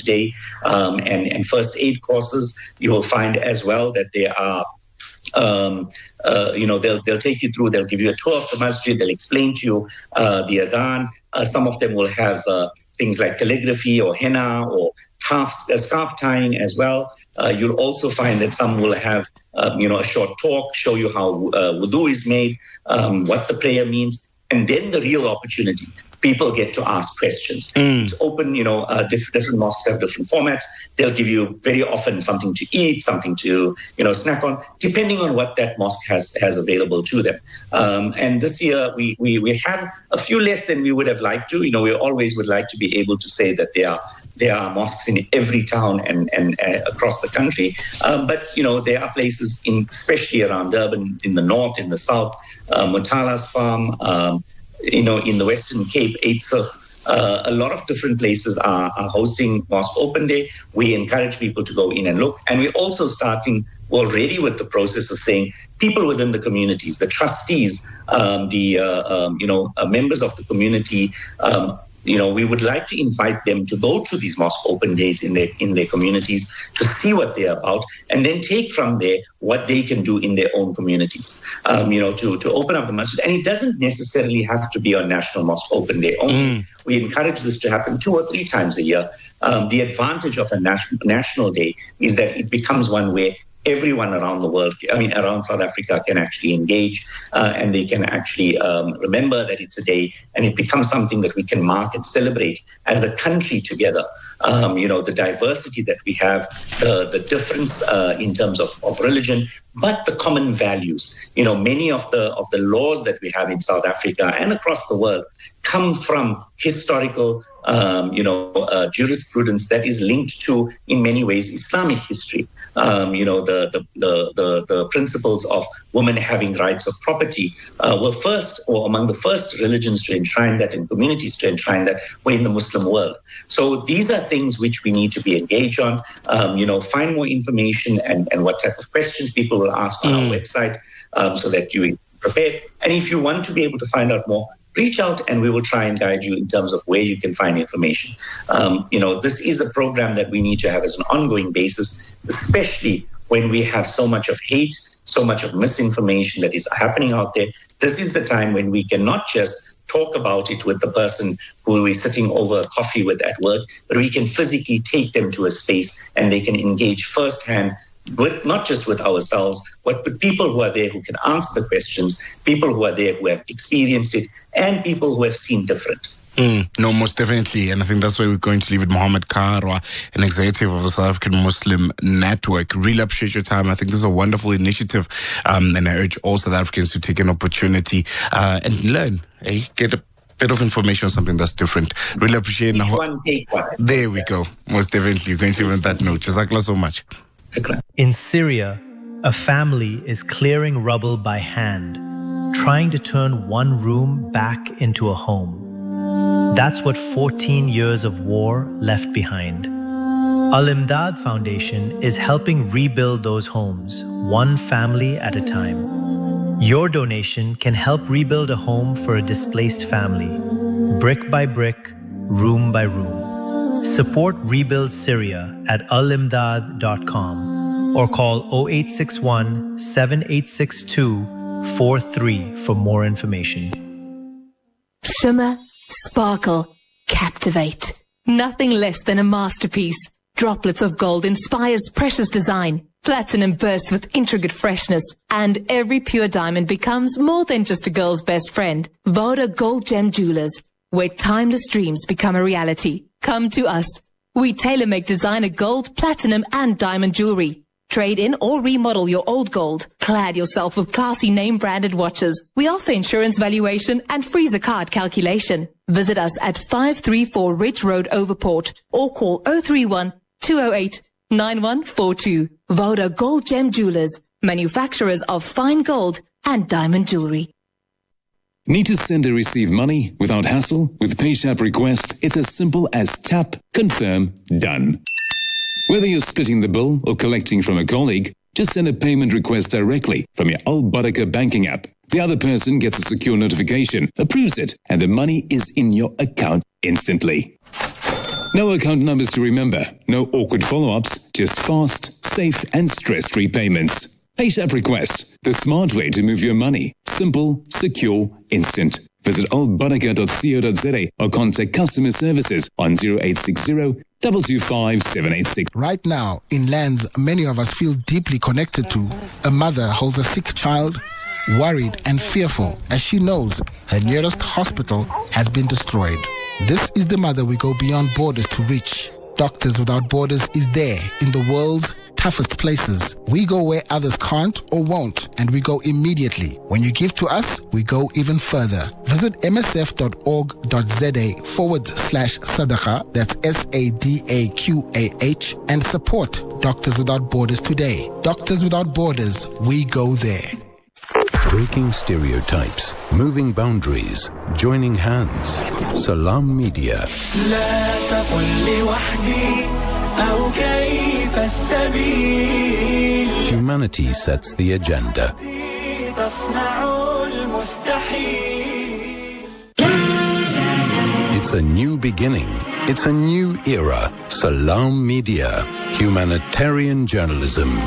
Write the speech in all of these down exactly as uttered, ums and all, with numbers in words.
day, um, and, and first aid courses. You will find as well that there are Um, uh, you know, they'll they'll take you through, they'll give you a tour of the masjid, they'll explain to you uh, the adhan. Uh, some of them will have uh, things like calligraphy or henna or scarf, uh, scarf tying as well. Uh, you'll also find that some will have, uh, you know, a short talk, show you how uh, wudu is made, um, what the prayer means, and then the real opportunity. People get to ask questions. Mm. It's open, you know, uh, diff- different mosques have different formats. They'll give you very often something to eat, something to, you know, snack on, depending on what that mosque has has available to them. Um, and this year, we, we we have a few less than we would have liked to. You know, we always would like to be able to say that there are there are mosques in every town and, and uh, across the country. Um, but, you know, there are places, in, especially around Durban, in the north, in the south, uh, Mutala's Farm, um, you know, in the Western Cape, Eitsa, uh, a lot of different places are, are hosting Mosque Open Day. We encourage people to go in and look. And we're also starting already with the process of saying people within the communities, the trustees, um, the, uh, um, you know, uh, members of the community, um, you know, we would like to invite them to go to these Mosque Open Days in their in their communities to see what they're about, and then take from there what they can do in their own communities. Um, you know, to to open up the masjid, and it doesn't necessarily have to be on National Mosque Open Day only. Mm. We encourage this to happen two or three times a year. Um, the advantage of a national national day is that it becomes one where everyone around the world, I mean, around South Africa can actually engage uh, and they can actually um, remember that it's a day, and it becomes something that we can mark and celebrate as a country together. Um, you know, the diversity that we have, the, the difference uh, in terms of, of religion, but the common values. You know, many of the of the laws that we have in South Africa and across the world come from historical, um, you know, uh, jurisprudence that is linked to, in many ways, Islamic history. Um, you know, the, the the the the principles of women having rights of property uh, were first, or among the first religions to enshrine that and communities to enshrine that were in the Muslim world. So these are things which we need to be engaged on. Um, you know, find more information and, and what type of questions people will ask on mm. our website um, so that you prepare. And if you want to be able to find out more, reach out and we will try and guide you in terms of where you can find information. Um, you know, this is a program that we need to have as an ongoing basis, especially when we have so much of hate, so much of misinformation that is happening out there. This is the time when we can not just talk about it with the person who we're sitting over coffee with at work, but we can physically take them to a space and they can engage firsthand with, not just with ourselves, but with people who are there who can answer the questions, people who are there who have experienced it, and people who have seen different. Mm, no, most definitely. And I think that's why we're going to leave it. Mohammed Karwa, an executive of the South African Muslim Network. Really appreciate your time. I think this is a wonderful initiative. Um, and I urge all South Africans to take an opportunity uh, and learn, eh? Get a bit of information on something that's different. Really appreciate it. One, take one. There we go. Most definitely. We're going to leave it on that note. Jazakallah so much. In Syria, a family is clearing rubble by hand, trying to turn one room back into a home. That's what fourteen years of war left behind. Al-Imdad Foundation is helping rebuild those homes, one family at a time. Your donation can help rebuild a home for a displaced family, brick by brick, room by room. Support Rebuild Syria at al imdad dot com or call zero eight six one, seven eight six two, four three for more information. Shimmer, sparkle, captivate. Nothing less than a masterpiece. Droplets of gold inspires precious design. Platinum bursts with intricate freshness. And every pure diamond becomes more than just a girl's best friend. Voda Gold Gem Jewelers, where timeless dreams become a reality. Come to us. We tailor-make designer gold, platinum, and diamond jewelry. Trade in or remodel your old gold. Clad yourself with classy name-branded watches. We offer insurance valuation and freezer card calculation. Visit us at five three four Ridge Road, Overport, or call zero three one, two zero eight, nine one four two. Voda Gold Gem Jewelers, manufacturers of fine gold and diamond jewelry. Need to send or receive money without hassle? With PayShap Request, it's as simple as tap, confirm, done. Whether you're splitting the bill or collecting from a colleague, just send a payment request directly from your Al Barakah banking app. The other person gets a secure notification, approves it, and the money is in your account instantly. No account numbers to remember, no awkward follow-ups, just fast, safe and stress-free payments. PayShap Request, the smart way to move your money. Simple, secure, instant. Visit oldbaraka dot co dot za or contact customer services on zero eight six zero, two two five, seven eight six. Right now, in lands many of us feel deeply connected to, a mother holds a sick child, worried and fearful as she knows her nearest hospital has been destroyed. This is the mother we go beyond borders to reach. Doctors Without Borders is there in the world's toughest places. We go where others can't or won't, and we go immediately. When you give to us, we go even further. Visit msf.org.za forward slash sadaqa, that's S A D A Q A H, and support Doctors Without Borders today. Doctors Without Borders, we go there. Breaking stereotypes, moving boundaries, joining hands. Salam Media. Humanity sets the agenda. It's a new beginning. It's a new era. Salam Media. Humanitarian journalism.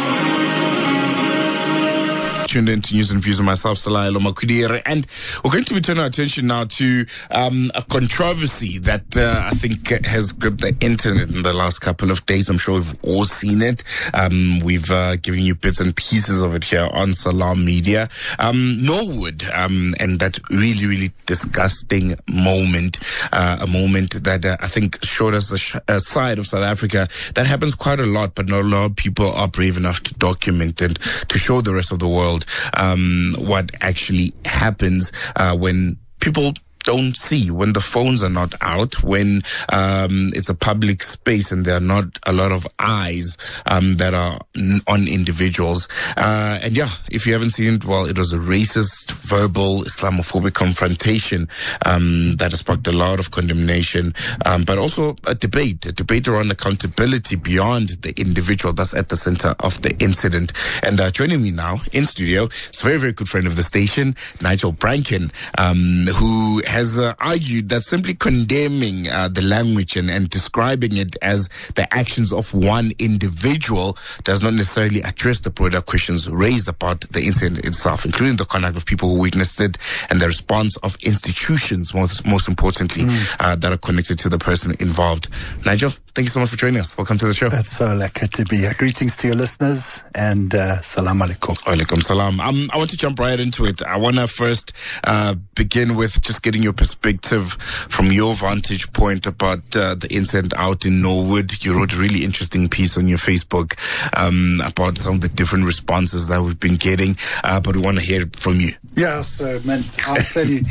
Tuned into News and Views with myself, Salah Lomakudire, and we're going to be turning our attention now to um, a controversy that uh, I think has gripped the internet in the last couple of days. I'm sure we've all seen it. Um, we've uh, given you bits and pieces of it here on Salam Media. Um, Norwood, um, and that really, really disgusting moment, uh, a moment that uh, I think showed us a, sh- a side of South Africa that happens quite a lot, but not a lot of people are brave enough to document and to show the rest of the world Um, what actually happens uh, when people don't see, when the phones are not out, when um, it's a public space and there are not a lot of eyes um, that are n- on individuals. Uh, and yeah, if you haven't seen it, well, it was a racist, verbal, Islamophobic confrontation um, that has sparked a lot of condemnation, um, but also a debate, a debate around accountability beyond the individual. That's at the center of the incident. And uh, joining me now in studio is a very, very good friend of the station, Nigel Branken, um, who has uh, argued that simply condemning uh, the language and, and describing it as the actions of one individual does not necessarily address the broader questions raised about the incident itself, including the conduct of people who witnessed it and the response of institutions, most, most importantly, mm. uh, that are connected to the person involved. Nigel, thank you so much for joining us. Welcome to the show. It's so lekker to be here. Greetings to your listeners and uh, salam alaikum. Alaikum salam. Um, I want to jump right into it. I want to first uh, begin with just getting your perspective from your vantage point about uh, the incident out in Norwood. You wrote a really interesting piece on your Facebook um, about some of the different responses that we've been getting, uh, but we want to hear it from you. Yeah, so, man, I'll tell you,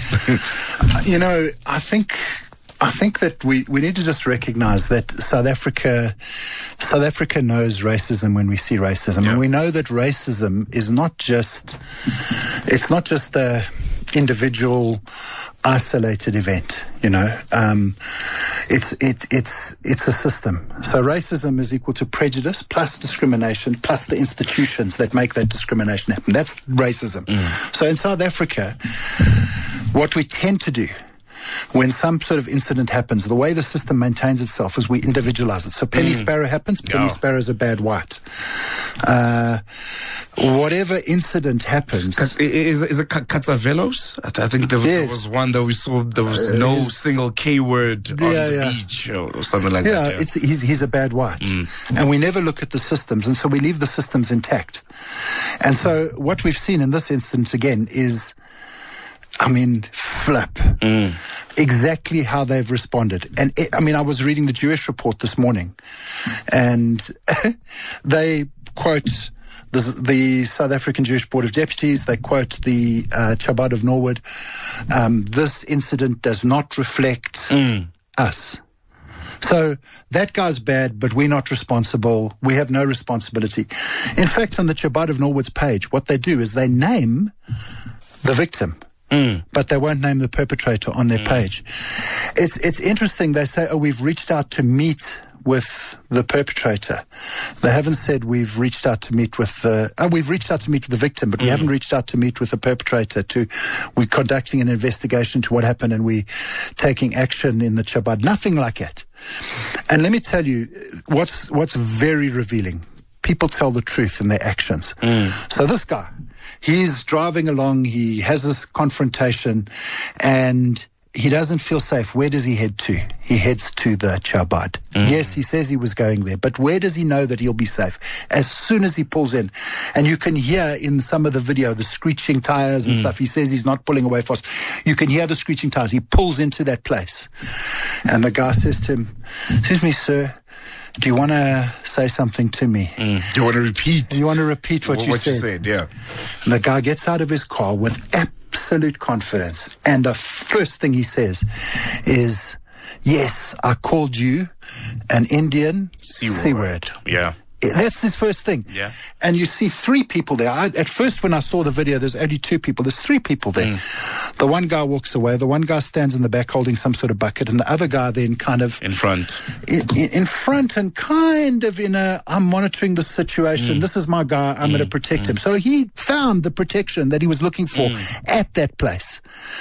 you know, I think... I think that we, we need to just recognize that South Africa, South Africa knows racism when we see racism. Yeah. And we know that racism is not just, it's not just a individual isolated event, you know. Um, it's, it, it's, it's a system. So racism is equal to prejudice plus discrimination plus the institutions that make that discrimination happen. That's racism. Mm. So in South Africa, what we tend to do when some sort of incident happens, the way the system maintains itself is we individualize it. So Penny mm. Sparrow happens, Penny yeah. Sparrow's a bad white. Uh, whatever incident happens... Is, is it Katsavelos? I think there was, yes. there was one that we saw, there was uh, no single K word on yeah, the yeah. beach or something like yeah, that. Yeah, it's, he's, he's a bad white. Mm. And we never look at the systems, and so we leave the systems intact. And so what we've seen in this instance, again, is... I mean, flip. Mm. Exactly how they've responded. And it, I mean, I was reading the Jewish Report this morning, and they quote the, the South African Jewish Board of Deputies. They quote the uh, Chabad of Norwood. Um, this incident does not reflect mm. us. So that guy's bad, but we're not responsible. We have no responsibility. In fact, on the Chabad of Norwood's page, what they do is they name the victim. Mm. But they won't name the perpetrator on their mm. page. It's it's interesting. They say, oh, we've reached out to meet with the perpetrator. They haven't said we've reached out to meet with the, oh, we've reached out to meet with the victim, but mm. we haven't reached out to meet with the perpetrator. To, we're conducting an investigation to what happened and we're taking action in the Chabad. Nothing like it. And let me tell you, what's what's very revealing. People tell the truth in their actions. Mm. So this guy, he's driving along, he has this confrontation, and he doesn't feel safe. Where does he head to? He heads to the Chabad. Mm. Yes, he says he was going there, but where does he know that he'll be safe? As soon as he pulls in. And you can hear in some of the video the screeching tires and mm. stuff. He says he's not pulling away fast. You can hear the screeching tires. He pulls into that place. And the guy says to him, "Excuse me, sir, do you want to say something to me?" Mm. Do you want to repeat? Do you want to repeat what, what you what said? you said, yeah. And the guy gets out of his car with absolute confidence. And the first thing he says is, "Yes, I called you an Indian C word." C word. Yeah. That's his first thing. Yeah. And you see three people there. I, at first, when I saw the video, there's only two people. There's three people there. Mm. The one guy walks away. The one guy stands in the back holding some sort of bucket. And the other guy then kind of... In front. In, in front and kind of in a, I'm monitoring the situation. Mm. This is my guy. I'm mm. going to protect mm. him. So he found the protection that he was looking for mm. at that place.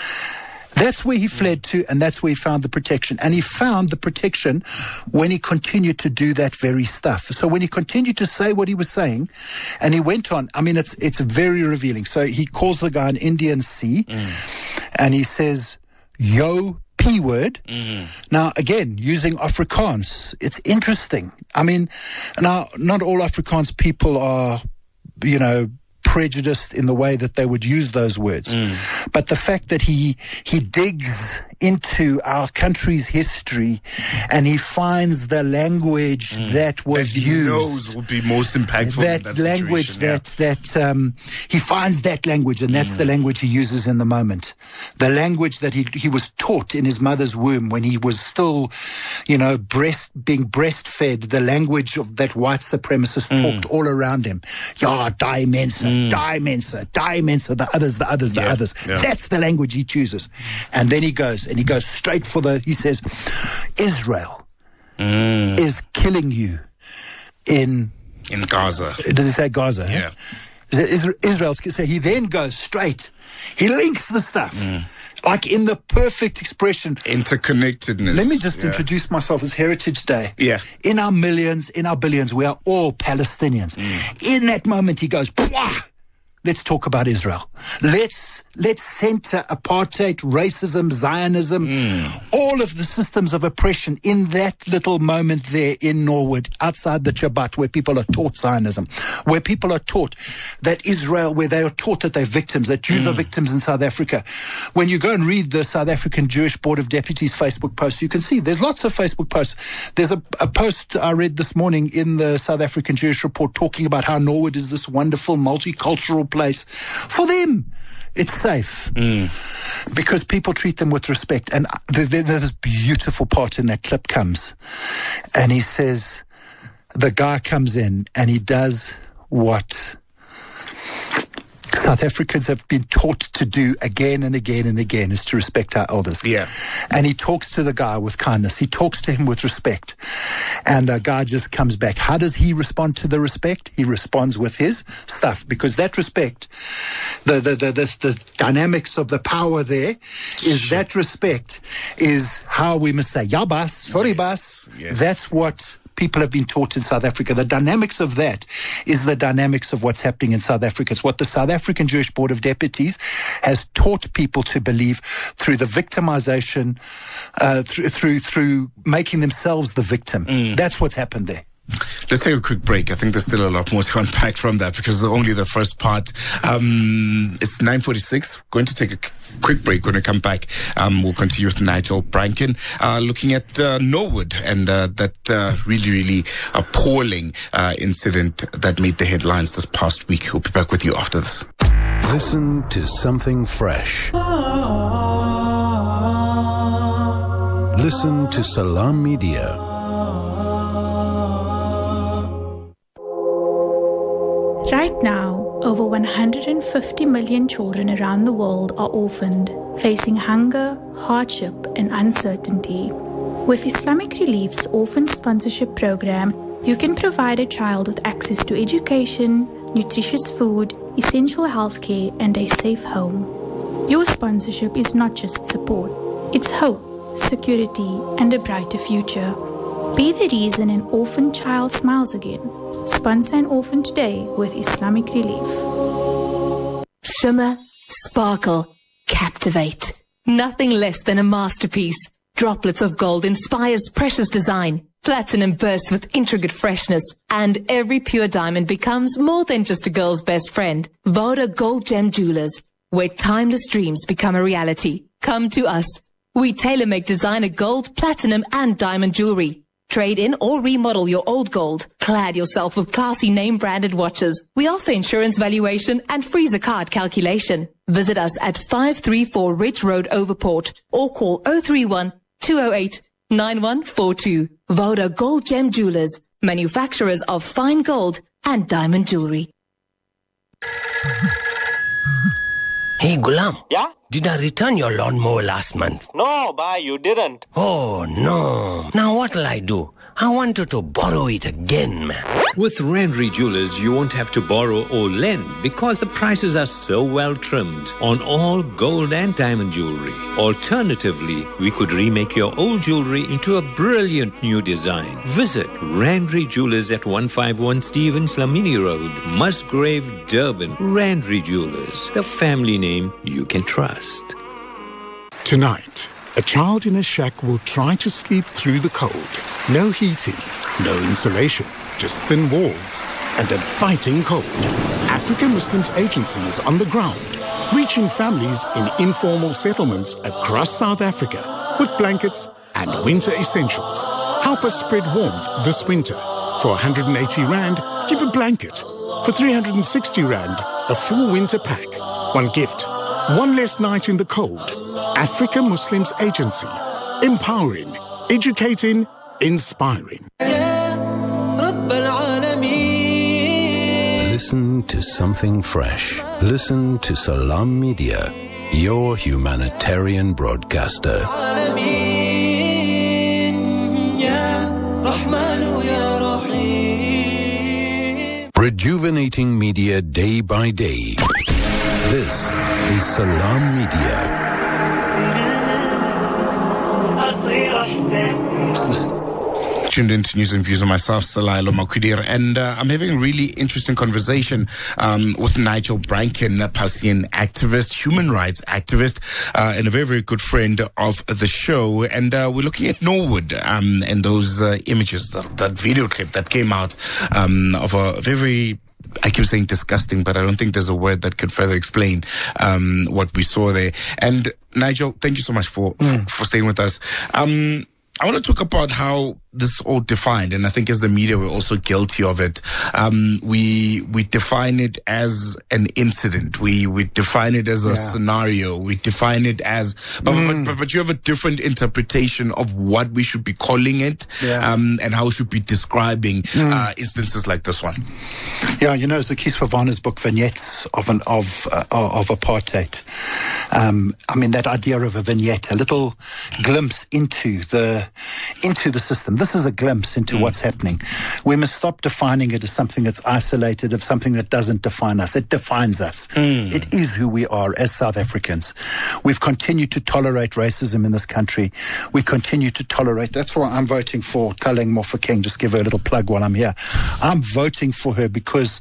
That's where he fled to, and that's where he found the protection. And he found the protection when he continued to do that very stuff. So when he continued to say what he was saying, and he went on, I mean, it's it's very revealing. So he calls the guy an Indian C, mm. and he says, "Yo, P word." Mm-hmm. Now, again, using Afrikaans, it's interesting. I mean, now, not all Afrikaans people are, you know, prejudiced in the way that they would use those words. Mm. But the fact that he he digs into our country's history and he finds the language mm. that was that he used. knows would be most impactful that, in that language situation, that yeah. that um, he finds that language, and that's mm. the language he uses in the moment. The language that he he was taught in his mother's womb when he was still, you know, breast being breastfed. The language of that white supremacist mm. talked all around him. Yeah, die Mensa, mm. die Mensa, die Mensa. The others, the others, the yeah. others. Yeah. That's the language he chooses, and then he goes. And he goes straight for the, he says, Israel mm. is killing you in... In Gaza. Does he say Gaza? Yeah. Huh? Israel's, so he then goes straight. He links the stuff. Mm. Like in the perfect expression. Interconnectedness. Let me just yeah. introduce myself. It's Heritage Day. Yeah. In our millions, in our billions, we are all Palestinians. Mm. In that moment, he goes, Pwah! Let's talk about Israel. Let's let's center apartheid, racism, Zionism, mm. all of the systems of oppression in that little moment there in Norwood, outside the Chabad, where people are taught Zionism, where people are taught that Israel, where they are taught that they're victims, that Jews mm. are victims in South Africa. When you go and read the South African Jewish Board of Deputies Facebook posts, you can see there's lots of Facebook posts. There's a, a post I read this morning in the South African Jewish Report talking about how Norwood is this wonderful multicultural place. For them, it's safe mm. because people treat them with respect. And there's this beautiful part in that clip comes, and he says, the guy comes in and he does what South Africans have been taught to do again and again and again, is to respect our elders. Yeah. And he talks to the guy with kindness. He talks to him with respect. And the guy just comes back. How does he respond to the respect? He responds with his stuff, because that respect, the the the, the, the dynamics of the power there is sure. that respect is how we must say, ya bas, sorry yes. bas. Yes. That's what people have been taught in South Africa. The dynamics of that is the dynamics of what's happening in South Africa. It's what the South African Jewish Board of Deputies has taught people to believe through the victimization, uh, through, through through making themselves the victim. Mm. That's what's happened there. Let's take a quick break. I think there's still a lot more to unpack from that, because it's only the first part. Um, it's nine forty-six. Going to take a quick break. When we come back, um, we'll continue with Nigel Branken, uh, looking at uh, Norwood and uh, that uh, really, really appalling uh, incident that made the headlines this past week. We'll be back with you after this. Listen to something fresh. Listen to Salam Media. Right now, over one hundred fifty million children around the world are orphaned, facing hunger, hardship, and uncertainty. With Islamic Relief's Orphan Sponsorship Program, you can provide a child with access to education, nutritious food, essential healthcare, and a safe home. Your sponsorship is not just support, it's hope. security, and a brighter future. Be the reason an orphan child smiles again. Sponsor an orphan today with Islamic Relief. Shimmer, sparkle, captivate. Nothing less than a masterpiece. Droplets of gold inspires precious design. Platinum bursts with intricate freshness. And every pure diamond becomes more than just a girl's best friend. Voda Gold Gem Jewelers, where timeless dreams become a reality. Come to us. We tailor-make designer gold, platinum, and diamond jewelry. Trade in or remodel your old gold. Clad yourself with classy name-branded watches. We offer insurance valuation and freezer card calculation. Visit us at five three four Ridge Road, Overport, or call oh three one, two oh eight, nine one four two. Voda Gold Gem Jewelers, manufacturers of fine gold and diamond jewelry. Hey, Gulam. Yeah? Did I return your lawnmower last month? No, bye, you didn't. Oh, no. Now what'll I do? I wanted to borrow it again, man. With Randry Jewelers, you won't have to borrow or lend because the prices are so well trimmed on all gold and diamond jewelry. Alternatively, we could remake your old jewelry into a brilliant new design. Visit Randry Jewelers at one fifty-one Stevens Lamini Road, Musgrave, Durban. Randry Jewelers, the family name you can trust. Tonight, a child in a shack will try to sleep through the cold. No heating, no insulation, just thin walls and a biting cold. African Muslims Agency is on the ground, reaching families in informal settlements across South Africa with blankets and winter essentials. Help us spread warmth this winter. For one hundred eighty rand, give a blanket. For three hundred sixty rand, a full winter pack. One gift, one less night in the cold. Africa Muslims Agency. Empowering, educating, inspiring. Listen to something fresh. Listen to Salam Media, your humanitarian broadcaster. Rejuvenating media day by day. This is Salam Media. Tuned into News and Views on myself, Salailo Makudir, and uh, I'm having a really interesting conversation um, with Nigel Branken, a Palestinian activist, human rights activist, uh, and a very, very good friend of the show. And uh, we're looking at Norwood um, and those uh, images, that, that video clip that came out um, of a very, I keep saying disgusting, but I don't think there's a word that could further explain um, what we saw there. And Nigel, thank you so much for, mm. for, for staying with us. Um, I want to talk about how this all defined, and I think as the media we're also guilty of it. Um, we we define it as an incident. We we define it as a yeah. scenario. We define it as, but, mm. but, but but you have a different interpretation of what we should be calling it, yeah. um, and how we should be describing mm. uh, instances like this one. Yeah, you know, Zakis Favana's book Vignettes of an of uh, of apartheid. Um, I mean, that idea of a vignette, a little glimpse into the into the system. This is a glimpse into mm. what's happening. We must stop defining it as something that's isolated, of something that doesn't define us. It defines us. Mm. It is who we are as South Africans. We've continued to tolerate racism in this country. We continue to tolerate. That's why I'm voting for Tlaleng Mofokeng. Just give her a little plug while I'm here. I'm voting for her because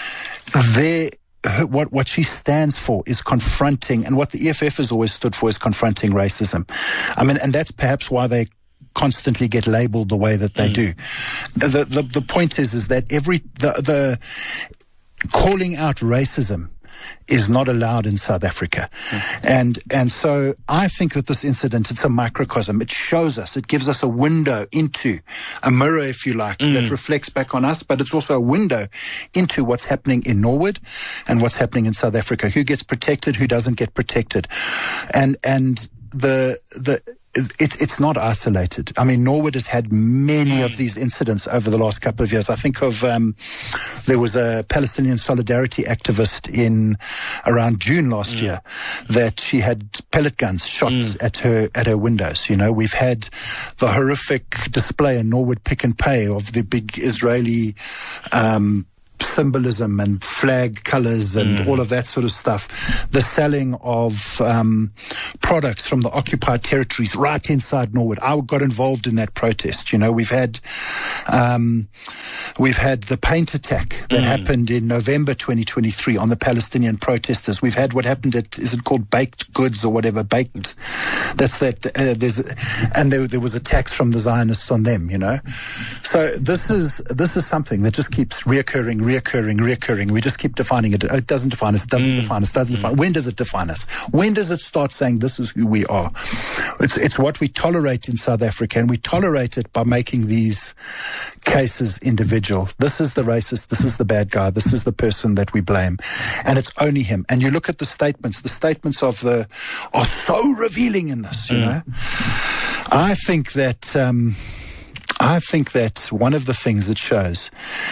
there. Her, what, what she stands for is confronting, and what the E F F has always stood for is confronting racism. I mean, and that's perhaps why they constantly get labeled the way that they mm. do. The, the the point is is that every the the calling out racism is not allowed in South Africa. Mm. And and so I think that this incident, it's a microcosm. It shows us, it gives us a window into, a mirror, if you like, mm. that reflects back on us, but it's also a window into what's happening in Norwood and what's happening in South Africa. Who gets protected, who doesn't get protected. And and the the It's it's not isolated. I mean, Norwood has had many of these incidents over the last couple of years. I think of um, there was a Palestinian solidarity activist in around June last mm. year that she had pellet guns shot mm. at her at her windows. You know, we've had the horrific display in Norwood Pick and Pay of the big Israeli Um, symbolism and flag colors and mm. all of that sort of stuff. The selling of um, products from the occupied territories right inside Norwood. I got involved in that protest. You know, we've had um, we've had the paint attack that mm. happened in November twenty twenty-three on the Palestinian protesters. We've had what happened at, is it called Baked Goods or whatever? Baked. That's that. Uh, there's and there there was attacks from the Zionists on them. You know, so this is this is something that just keeps reoccurring, reoccurring, reoccurring. We just keep defining it. It doesn't define us. It doesn't mm. define us. Doesn't mm. define. When does it define us? When does it start saying this is who we are? It's it's what we tolerate in South Africa, and we tolerate it by making these cases individual. This is the racist. This is the bad guy. This is the person that we blame, and it's only him. And you look at the statements. The statements of the are so revealing in this. You mm. know, I think that. Um, I think that one of the things it shows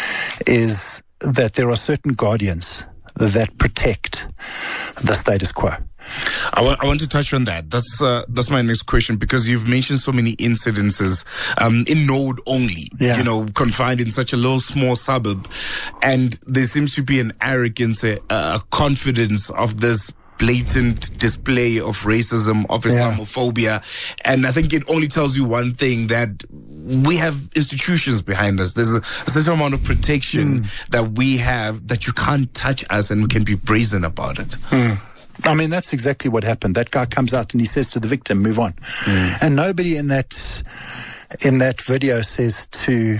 is that there are certain guardians that protect the status quo. I want, I want to touch on that. That's uh, that's my next question, because you've mentioned so many incidences um, in Norwood only, yeah. you know, confined in such a little small suburb. And there seems to be an arrogance, a, a confidence of this blatant display of racism, of Islamophobia. Yeah. And I think it only tells you one thing, that we have institutions behind us. There's a, a certain amount of protection mm. that we have, that you can't touch us, and we can be brazen about it. Mm. I mean, that's exactly what happened. That guy comes out and he says to the victim, move on. Mm. And nobody in that in that video says to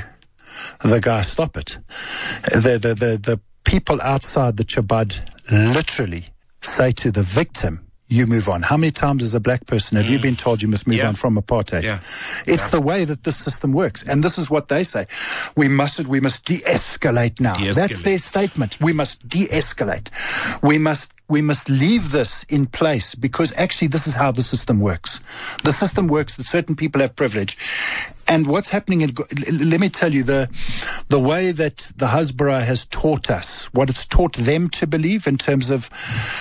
the guy, stop it. The, the, the, the people outside the Chabad literally say to the victim, you move on. How many times as a black person have mm. you been told you must move yeah. on from apartheid? Yeah. It's yeah. the way that this system works. And this is what they say. We mustn't, we must de-escalate now. De-escalate. That's their statement. We must de-escalate. We must We must leave this in place, because actually this is how the system works. The system works that certain people have privilege. And what's happening, in, let me tell you, the the way that the Hasbara has taught us, what it's taught them to believe in terms of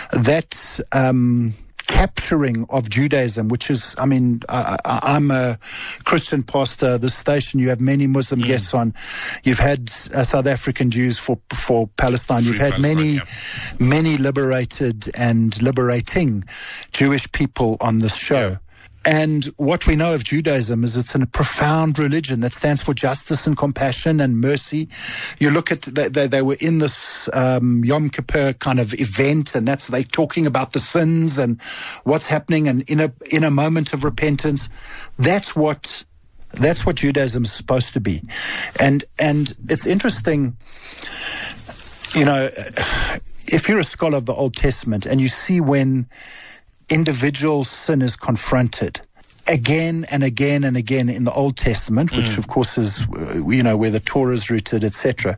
that um, capturing of Judaism, which is, I mean, I, I, I'm a Christian pastor. This station, you have many Muslim mm. guests on. You've had uh, South African Jews for for Palestine. Free You've had Palestine, many, yeah. many liberated and liberating Jewish people on this show. Yeah. And what we know of Judaism is it's a profound religion that stands for justice and compassion and mercy. You look at, they, they, they were in this um, Yom Kippur kind of event, and that's, they talking about the sins and what's happening, and in a in a moment of repentance. That's what that's what Judaism is supposed to be. And and it's interesting, you know, if you're a scholar of the Old Testament and you see when individual sin is confronted again and again and again in the Old Testament, which mm. of course is, you know, where the Torah is rooted, et cetera.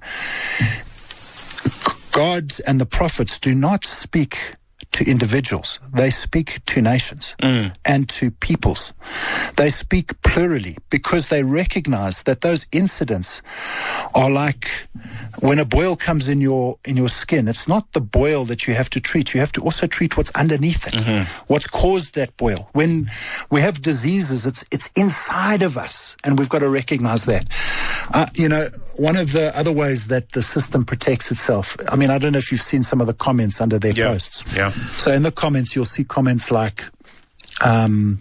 God and the prophets do not speak to individuals. They speak to nations mm. and to peoples. They speak plurally because they recognize that those incidents are like when a boil comes in your in your skin. It's not the boil that you have to treat. You have to also treat what's underneath it, mm-hmm. what's caused that boil. When we have diseases, it's it's inside of us, and we've got to recognize that. Uh, you know, one of the other ways that the system protects itself, I mean, I don't know if you've seen some of the comments under their yeah. posts. Yeah. So in the comments, you'll see comments like, um,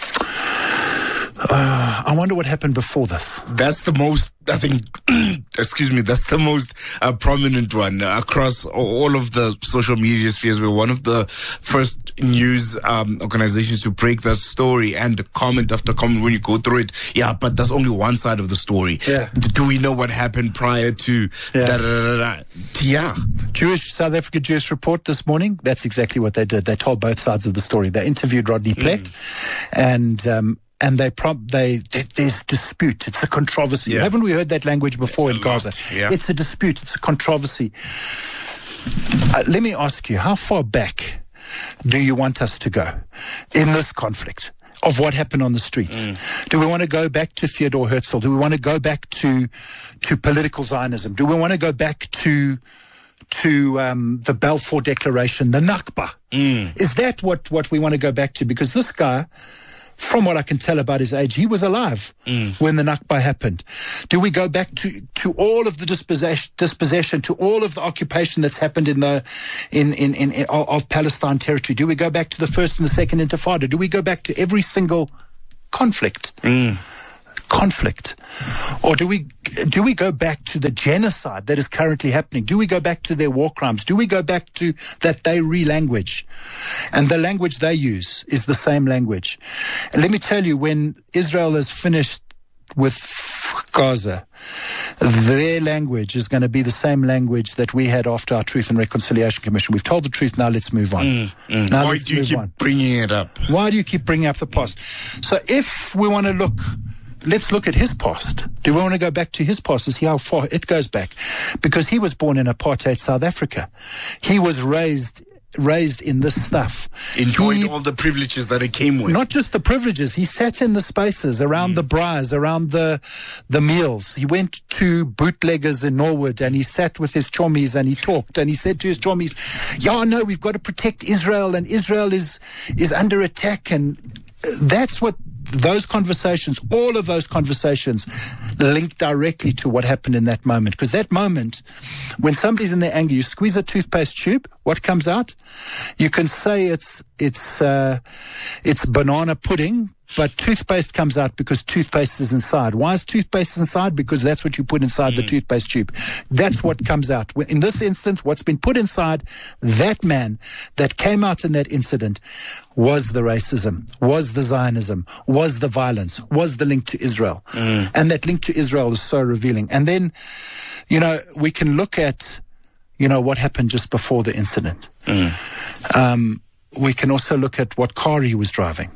uh, I wonder what happened before this. That's the most, I think, excuse me, that's the most uh, prominent one uh, across all of the social media spheres. We're one of the first news um, organizations to break that story, and comment after comment when you go through it. Yeah, but that's only one side of the story. Yeah. Do we know what happened prior to yeah. da, da, da, da. Yeah. Jewish, South Africa Jewish Report this morning, that's exactly what they did. They told both sides of the story. They interviewed Rodney Plett, mm. and um, and they, prompt, they, they there's dispute. It's a controversy. Yeah. Haven't we heard that language before in Gaza? Yeah. It's a dispute. It's a controversy. Uh, let me ask you, how far back do you want us to go in this conflict of what happened on the streets? Mm. Do we want to go back to Theodore Herzl? Do we want to go back to to political Zionism? Do we want to go back to to um, the Balfour Declaration, the Nakba? Mm. Is that what, what we want to go back to? Because this guy from what I can tell about his age, he was alive mm. when the Nakba happened. Do we go back to, to all of the dispossession, dispossession, to all of the occupation that's happened in the in, in, in, in of Palestine territory? Do we go back to the first and the second Intifada? Do we go back to every single conflict? Mm. conflict? Or do we do we go back to the genocide that is currently happening? Do we go back to their war crimes? Do we go back to that they re-language? And the language they use is the same language. And let me tell you, when Israel has finished with Gaza, their language is going to be the same language that we had after our Truth and Reconciliation Commission. We've told the truth, now let's move on. Mm, mm. Now Why let's do you move keep on. bringing it up? Why do you keep bringing up the past? So if we want to look, let's look at his past. Do we want to go back to his past and see how far it goes back? Because he was born in apartheid South Africa. He was raised raised in this stuff. Enjoyed he, all the privileges that it came with. Not just the privileges. He sat in the spaces around mm. the braais, around the the meals. He went to bootleggers in Norwood and he sat with his chommies and he talked and he said to his chommies, yeah, no, we've got to protect Israel and Israel is is under attack. And that's what those conversations, all of those conversations link directly to what happened in that moment. Because that moment, when somebody's in their anger, you squeeze a toothpaste tube, what comes out? You can say it's it's uh, it's banana pudding, but toothpaste comes out because toothpaste is inside. Why is toothpaste inside? Because that's what you put inside mm. the toothpaste tube. That's what comes out. In this instance, what's been put inside that man that came out in that incident was the racism, was the Zionism, was the violence, was the link to Israel. Mm. And that link to Israel is so revealing. And then, you know, we can look at, you know, what happened just before the incident. Mm. Um, we can also look at what car he was driving.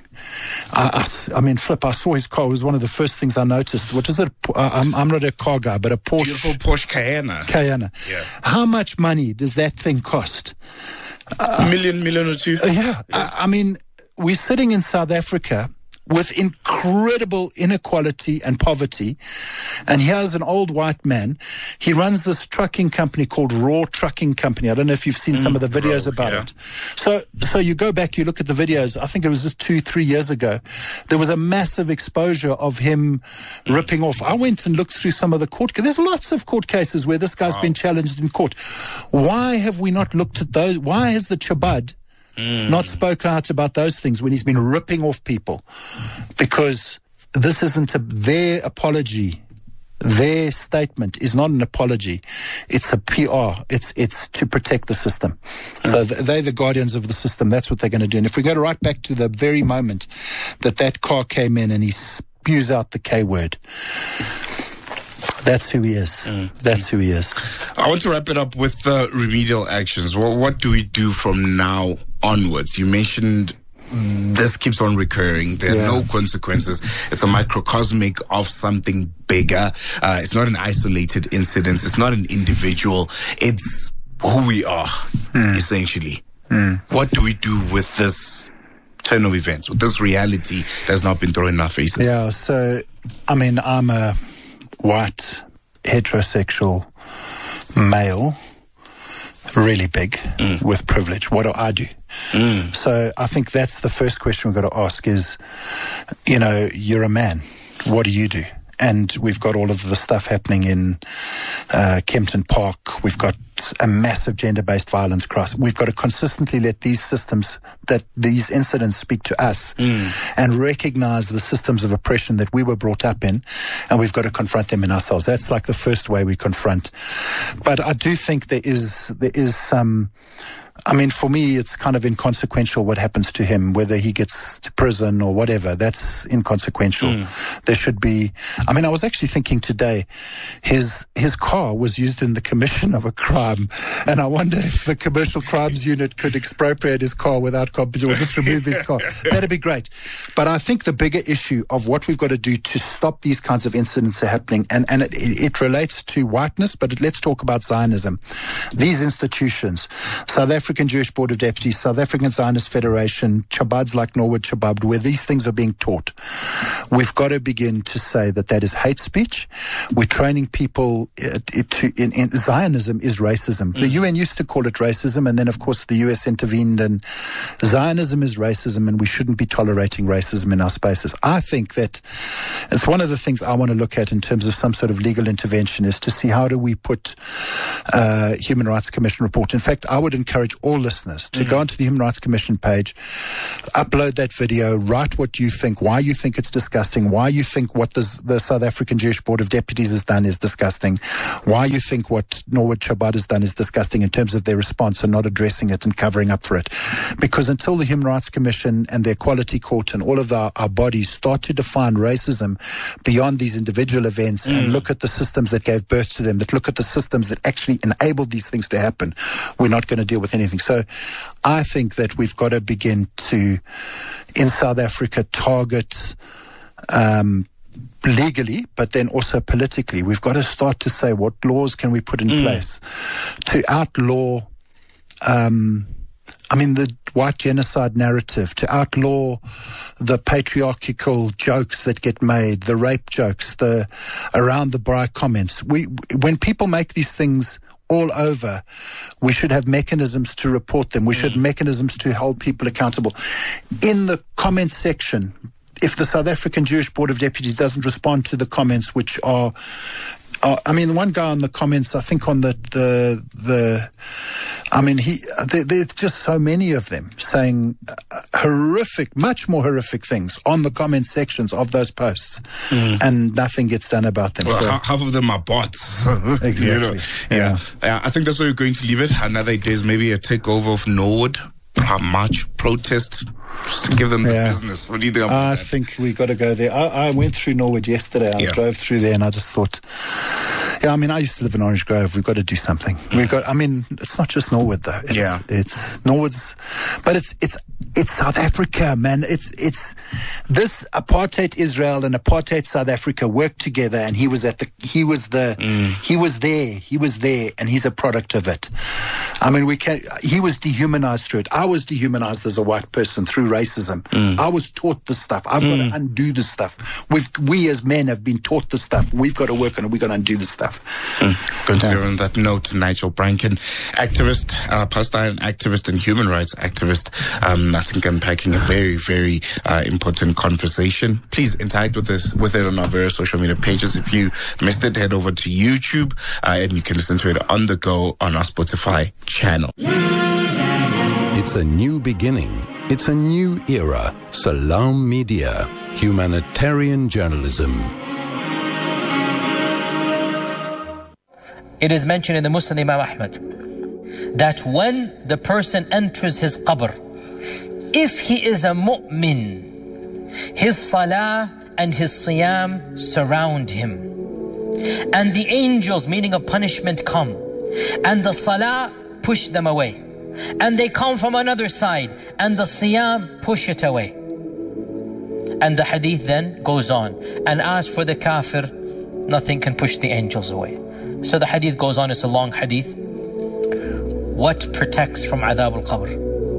I, I, I mean, Flip, I saw his car. It was one of the first things I noticed. What is it? I'm, I'm not a car guy, but a Porsche. Beautiful Porsche Cayenne. Cayenne. Yeah. How much money does that thing cost? A million, million or two? Uh, yeah. yeah. I, I mean, we're sitting in South Africa with incredible inequality and poverty. And here's an old white man. He runs this trucking company called Raw Trucking Company. I don't know if you've seen mm, some of the videos Raw, about yeah. it. So, so you go back, you look at the videos. I think it was just two, three years ago. There was a massive exposure of him mm. ripping off. I went and looked through some of the court. There's lots of court cases where this guy's wow. been challenged in court. Why have we not looked at those? Why has the Chabad Mm. not spoke out about those things when he's been ripping off people? Because this isn't a, their apology. Their statement is not an apology. It's a P R. It's it's to protect the system. So th- they're the guardians of the system. That's what they're going to do. And if we go right back to the very moment that that car came in and he spews out the K word, that's who he is. Mm. That's who he is. I want to wrap it up with uh, remedial actions. Well, what do we do from now onwards? You mentioned this keeps on recurring. There are yeah. no consequences. It's a microcosmic of something bigger. Uh, it's not an isolated incident. It's not an individual. It's who we are, mm. essentially. Mm. What do we do with this turn of events, with this reality that's not been thrown in our faces? Yeah, so, I mean, I'm a white, heterosexual male, really big, mm. with privilege. What do I do? Mm. So I think that's the first question we've got to ask is, you know, you're a man. What do you do? And we've got all of the stuff happening in uh, Kempton Park. We've got a massive gender-based violence crisis. We've got to consistently let these systems, that these incidents speak to us mm. and recognize the systems of oppression that we were brought up in, and we've got to confront them in ourselves. That's like the first way we confront. But I do think there is there is some... I mean, for me, it's kind of inconsequential what happens to him, whether he gets to prison or whatever. That's inconsequential. Mm. There should be... I mean, I was actually thinking today, his his car was used in the commission of a crime, and I wonder if the Commercial Crimes Unit could expropriate his car without compensation, or just remove his car. That'd be great. But I think the bigger issue of what we've got to do to stop these kinds of incidents are happening, and, and it, it relates to whiteness, but it, let's talk about Zionism. These institutions, South Africa, African Jewish Board of Deputies, South African Zionist Federation, Chabads like Norwood Chabad, where these things are being taught, we've got to begin to say that that is hate speech. We're training people uh, to, in, in Zionism is racism. The U N used to call it racism, and then of course the U S intervened, and Zionism is racism, and we shouldn't be tolerating racism in our spaces. I think that it's one of the things I want to look at in terms of some sort of legal intervention, is to see how do we put uh, Human Rights Commission report. In fact, I would encourage all listeners to mm-hmm. go onto the Human Rights Commission page, upload that video, write what you think, why you think it's disgusting, why you think what the, the South African Jewish Board of Deputies has done is disgusting, why you think what Norwood Chabad has done is disgusting in terms of their response and not addressing it and covering up for it. Because until the Human Rights Commission and the Equality Court and all of the, our bodies start to define racism beyond these individual events mm. and look at the systems that gave birth to them, that look at the systems that actually enabled these things to happen, we're not going to deal with anything. So I think that we've got to begin to, in South Africa, target um, legally, but then also politically. We've got to start to say, what laws can we put in mm. place to outlaw um, I mean, the white genocide narrative, to outlaw the patriarchal jokes that get made, the rape jokes, the around the braai comments. We, when people make these things all over, we should have mechanisms to report them. We should have mechanisms to hold people accountable. In the comments section, if the South African Jewish Board of Deputies doesn't respond to the comments, which are Uh, I mean, one guy on the comments, I think on the, the, the I mean, he, there, there's just so many of them saying uh, horrific, much more horrific things on the comment sections of those posts, mm. and nothing gets done about them. Well, so. half of them are bots. Exactly. You know? Yeah. yeah. I think that's where we're going to leave it. Another day is maybe a takeover of Norwood, march, protest. Just to give them the yeah. business. What do you think about I that? think we got to go there. I, I went through Norwood yesterday. I yeah. drove through there, and I just thought, yeah, I mean, I used to live in Orange Grove. We've got to do something. We've got, I mean, it's not just Norwood, though. It's, yeah. It's Norwood's, but it's, it's, it's South Africa, man. It's, it's this apartheid Israel and apartheid South Africa worked together, and he was at the, he was the, mm. he was there, he was there, and he's a product of it. I mean, we can, he was dehumanized through it. I was dehumanized as a white person through racism. Mm. I was taught this stuff. I've mm. got to undo this stuff. We've, we as men have been taught this stuff. We've got to work on it. We've got to undo this stuff. Mm. Considering yeah. on that note, Nigel Branken, activist, uh, Palestine activist and human rights activist, um, I think unpacking a very, very uh, important conversation. Please interact with us with it on our various social media pages. If you missed it, head over to YouTube uh, and you can listen to it on the go on our Spotify channel. It's a new beginning. It's a new era. Salam Media, humanitarian journalism. It is mentioned in the Musnad Imam Ahmad that when the person enters his qabr, if he is a mu'min, his salah and his siyam surround him. And the angels, meaning of punishment, come. And the salah push them away. And they come from another side, and the siyam push it away. And the hadith then goes on. And as for the kafir, nothing can push the angels away. So the hadith goes on, it's a long hadith. What protects from adhab al-qabr?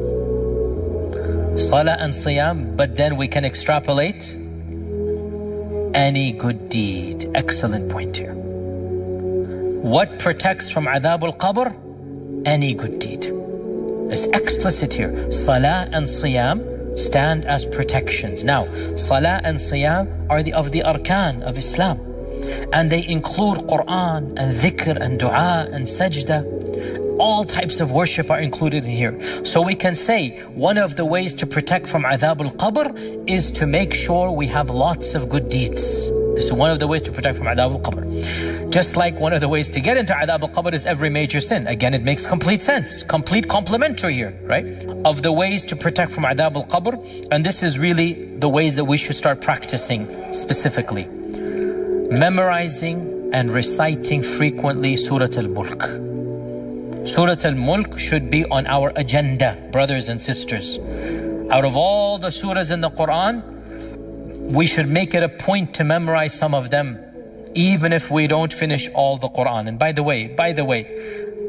Salah and siyam, but then we can extrapolate any good deed. Excellent point here. What protects from adhab al-qabr? Any good deed. It's explicit here. Salah and Siyam stand as protections. Now, Salah and Siyam are the of the arkan of Islam. And they include Quran and dhikr and dua and sajda. All types of worship are included in here. So we can say one of the ways to protect from adhab al-qabr is to make sure we have lots of good deeds. This is one of the ways to protect from adhab al-qabr. Just like one of the ways to get into adhab al-qabr is every major sin. Again, it makes complete sense. Complete complementary here, right? Of the ways to protect from adhab al-qabr. And this is really the ways that we should start practicing specifically. Memorizing and reciting frequently Surah Al-Mulk. Surah Al-Mulk should be on our agenda, brothers and sisters. Out of all the surahs in the Quran, we should make it a point to memorize some of them, even if we don't finish all the Quran. And by the way, by the way,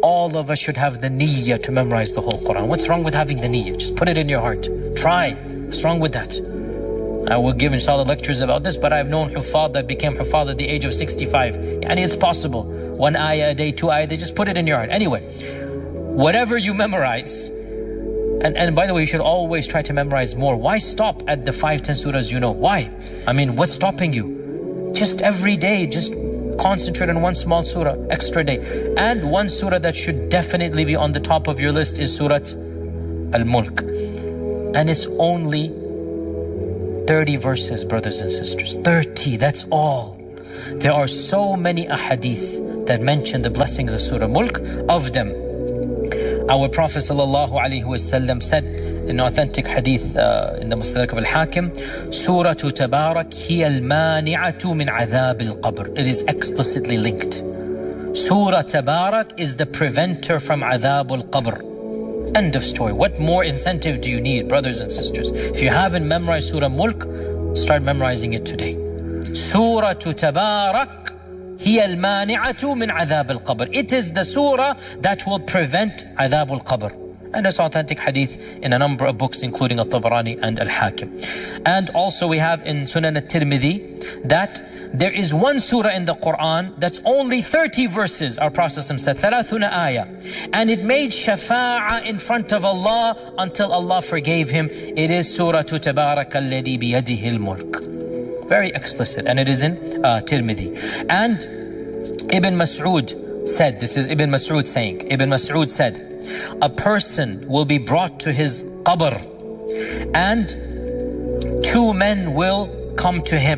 all of us should have the niyyah to memorize the whole Quran. What's wrong with having the niyyah? Just put it in your heart. Try. What's wrong with that? I will give inshallah lectures about this, but I've known huffaz that became huffaz at the age of sixty-five. And it's possible. One ayah a day, two ayah, they just put it in your heart. Anyway, whatever you memorize, and, and by the way, you should always try to memorize more. Why stop at the five, ten surahs you know? Why? I mean, what's stopping you? Just every day, just concentrate on one small surah, extra day. And one surah that should definitely be on the top of your list is Surat Al-Mulk. And it's only thirty verses, brothers and sisters. thirty, that's all. There are so many ahadith that mention the blessings of Surah Mulk. Of them, our Prophet sallallahu alaihi wasallam said in authentic hadith uh, in the Mustadrak of Al-Hakim, Surah Tabarak hiya al-mani'atu min adhab al-qabr. It is explicitly linked. Surah Tabarak is the preventer from adhab al-qabr. End of story. What more incentive do you need, brothers and sisters? If you haven't memorized Surah Mulk, start memorizing it today. Surah Tabarak hiya al-mani'atu min adhab al-qabr. It is the surah that will prevent adhab al-qabr. And it's authentic hadith in a number of books, including Al-Tabarani and Al-Hakim. And also we have in Sunan Al-Tirmidhi that there is one surah in the Quran that's only thirty verses. Our Prophet said, thalathuna ayah. And it made shafa'ah in front of Allah until Allah forgave him. It is Surah Tabarak alladhi biyadihi al-mulk. Very explicit. And it is in uh, Tirmidhi. And Ibn Mas'ud said, this is Ibn Mas'ud saying, Ibn Mas'ud said, a person will be brought to his qabr and two men will come to him.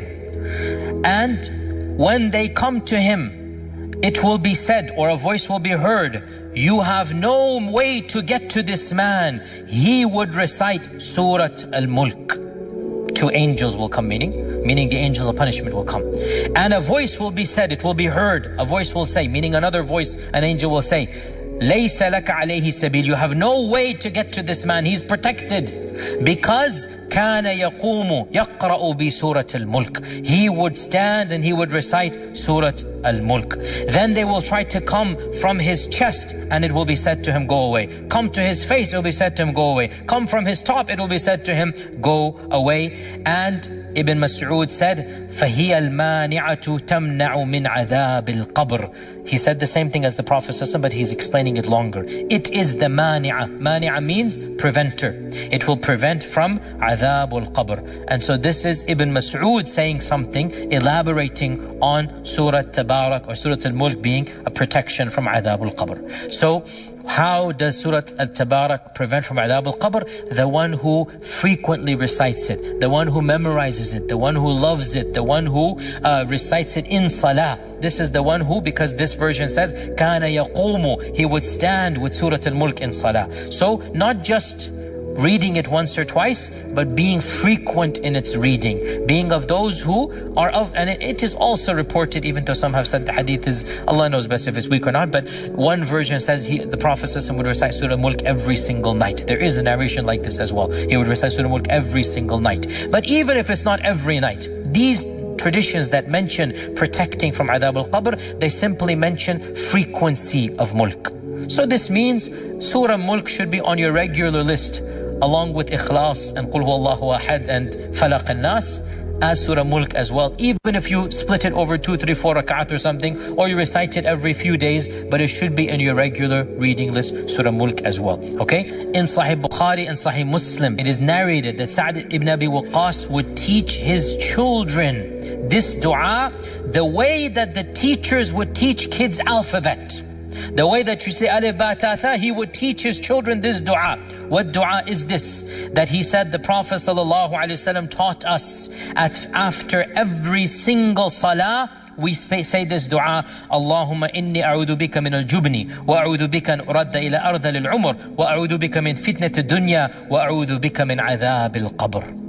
And when they come to him, it will be said, or a voice will be heard, you have no way to get to this man. He would recite Surat Al-Mulk. Two angels will come, meaning, meaning the angels of punishment will come. And a voice will be said, it will be heard. A voice will say, meaning another voice, an angel will say, لَيْسَ لَكَ عَلَيْهِ سَبِيلٌ. You have no way to get to this man. He's protected. Because كَانَ يَقُومُ يَقْرَأُ بِسُورَةِ الْمُلْكِ. He would stand and he would recite Surat Al-Mulk. Then they will try to come from his chest and it will be said to him, go away. Come to his face, it will be said to him, go away. Come from his top, it will be said to him, go away. And Ibn Mas'ud said, فَهِيَ الْمَانِعَةُ تَمْنَعُ مِنْ عَذَابِ الْقَبْرِ. He said the same thing as the Prophet, but he's explaining it longer. It is the mani'a. Mani'a means preventer. It will prevent from adhab al-qabr. And so this is Ibn Mas'ud saying something, elaborating on Surah Tabarak or Surah Al-Mulk being a protection from adhab al-qabr. So how does Surah Al-Tabarak prevent from adhab al-qabr? The one who frequently recites it, the one who memorizes it, the one who loves it, the one who uh, recites it in salah. This is the one who, because this version says, كَانَ يَقُومُ. He would stand with Surah Al-Mulk in salah. So not just reading it once or twice, but being frequent in its reading, being of those who are of, and it is also reported, even though some have said the hadith is, Allah knows best if it's weak or not, but one version says he, the Prophet would recite Surah Al-Mulk every single night. There is a narration like this as well. He would recite Surah Al-Mulk every single night. But even if it's not every night, these traditions that mention protecting from adhab al-qabr, they simply mention frequency of mulk. So this means Surah Mulk should be on your regular list, along with Ikhlas and Qul Huwallahu Ahad and Falaq al-Nas, as Surah Mulk as well. Even if you split it over two, three, four rak'at or something, or you recite it every few days, but it should be in your regular reading list, Surah Mulk as well. Okay? In Sahih Bukhari and Sahih Muslim, it is narrated that Sa'd ibn Abi Waqqas would teach his children this dua the way that the teachers would teach kids alphabet. The way that you say alif ba ta tha, he would teach his children this dua. What dua is this? That he said the Prophet sallallahu alaihi wasallam taught us at, after every single salah, we say this dua: Allahumma inni a'udhu bika min al-jubni wa a'udhu bika an uradda ila ardhal al-umr wa a'udhu bika min fitnat ad-dunya wa a'udhu bika min adhab al-qabr.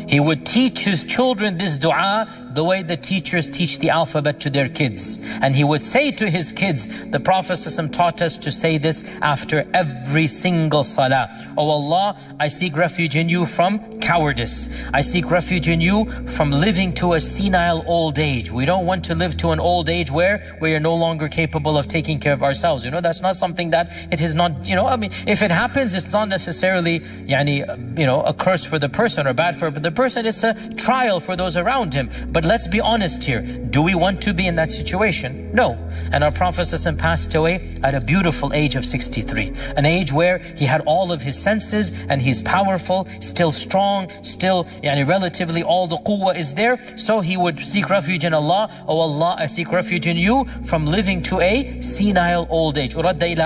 He would teach his children this dua the way the teachers teach the alphabet to their kids. And he would say to his kids, the Prophet ﷺ taught us to say this after every single salah. Oh Allah, I seek refuge in you from cowardice. I seek refuge in you from living to a senile old age. We don't want to live to an old age where we are no longer capable of taking care of ourselves. You know, that's not something that it is not, you know, I mean, if it happens, it's not necessarily, yani, you know, a curse for the person or bad for the person. It's a trial for those around him. But let's be honest here. Do we want to be in that situation? No. And our Prophet ﷺ passed away at a beautiful age of sixty-three. An age where he had all of his senses and he's powerful, still strong, still yani, relatively all the quwwah is there. So he would seek refuge in Allah. Oh Allah, I seek refuge in you from living to a senile old age.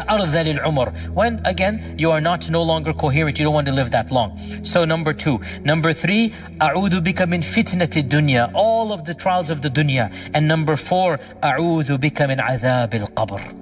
When again, you are not no longer coherent. You don't want to live that long. So number two. Number three, أعوذ بك من فتنة الدنيا. All of the trials of the dunya. And number four, أعوذ بك من عذاب القبر.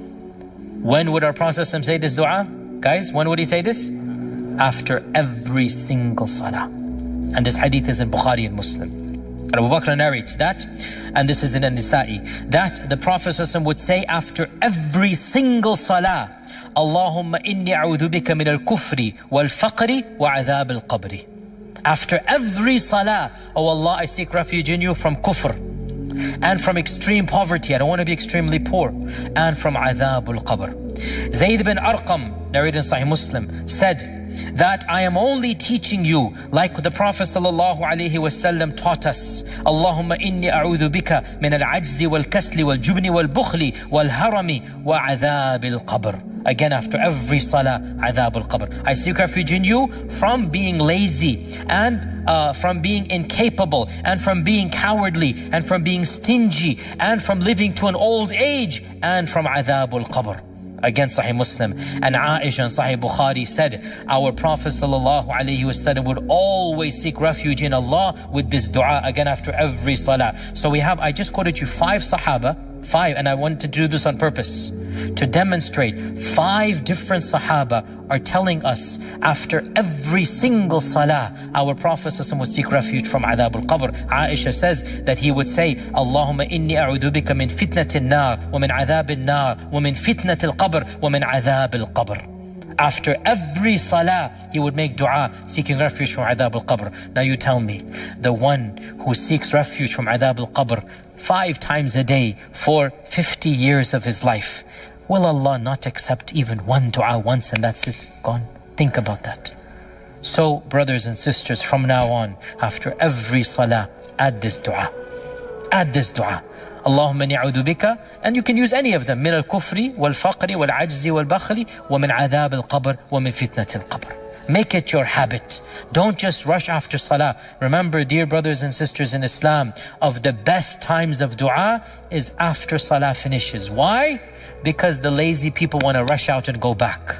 When would our Prophet say this dua? Guys, when would he say this? After every single salah. And this hadith is in Bukhari and Muslim. And Abu Bakr narrates that, and this is in An-Nisa'i, that the Prophet would say after every single salah, Allahumma inni a'udhu bika min al-kufri wal-faqri wa adhab al-qabri. After every salah, oh Allah, I seek refuge in you from kufr and from extreme poverty. I don't want to be extremely poor. And from adhab al-qabr. Zayd bin Arqam, narrated in Sahih Muslim, said that I am only teaching you like the Prophet sallallahu alaihi wasallam taught us. Allahumma inni a'udhu bika min al-ajzi wal-kasli wal-jubni wal-bukhli wal-harami wa adhab al-qabr. Again, after every salah, adhab al-qabr. I seek refuge in you from being lazy and uh, from being incapable and from being cowardly and from being stingy and from living to an old age and from adhab al-qabr. Again, Sahih Muslim. And Aisha and Sahih Bukhari said, our Prophet sallallahu alaihi wasallam would always seek refuge in Allah with this dua, again after every salah. So we have, I just quoted you five Sahaba, five, and I wanted to do this on purpose, to demonstrate five different Sahaba are telling us after every single salah, our Prophet ﷺ would seek refuge from adhab al-qabr. Aisha says that he would say, Allahumma inni a'udhu bika min fitnati al-nar, wa min adhab al-nar, wa min fitnati al-qabr, wa min adhab al-qabr. After every salah, he would make dua, seeking refuge from adhab al-qabr. Now you tell me, the one who seeks refuge from adhab al-qabr five times a day for fifty years of his life, will Allah not accept even one dua once and that's it, gone? Think about that. So, brothers and sisters, from now on, after every salah, add this dua. Add this dua. Allahumma ni'udhu bika, and you can use any of them. Min al-kufri, wal-faqri, wal-ajzi, wal-bakhli, wa min adhab al-qabr, wa min fitnat al-qabr. Make it your habit. Don't just rush after salah. Remember, dear brothers and sisters in Islam, of the best times of dua is after salah finishes. Why? Because the lazy people want to rush out and go back.